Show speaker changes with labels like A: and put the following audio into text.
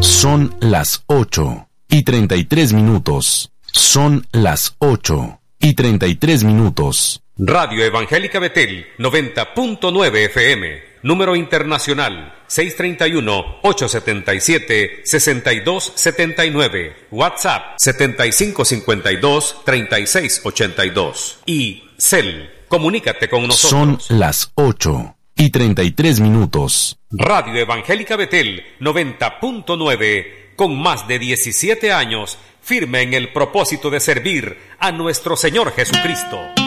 A: Son las 8:33. Son las 8:33.
B: Radio Evangélica Betel, 90.9 FM. Número internacional, 631-877-6279. WhatsApp, 7552-3682. Y Cel, comunícate con nosotros.
A: Son las 8:33.
B: Radio Evangélica Betel, 90.9, con más de 17 años, firme en el propósito de servir a nuestro Señor Jesucristo.